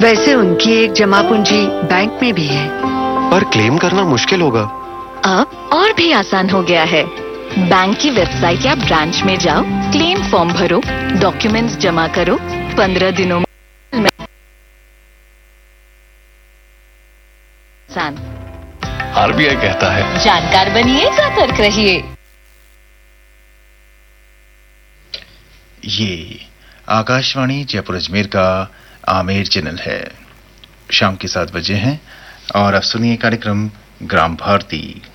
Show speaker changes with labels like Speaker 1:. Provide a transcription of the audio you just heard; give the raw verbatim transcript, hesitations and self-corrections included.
Speaker 1: वैसे उनकी एक जमा पूंजी बैंक में भी है।
Speaker 2: पर क्लेम करना मुश्किल होगा।
Speaker 3: अब और भी आसान हो गया है। बैंक की वेबसाइट या ब्रांच में जाओ, क्लेम फॉर्म भरो, डॉक्यूमेंट्स जमा करो, पंद्रह दिनों में आसान।
Speaker 2: आरबीआई कहता है,
Speaker 3: जानकार बनिए, सतर्क रहिए।
Speaker 4: ये आकाशवाणी जयपुर अजमेर का आमेर चैनल है। शाम के सात बजे हैं और अब सुनिए कार्यक्रम ग्राम भारती।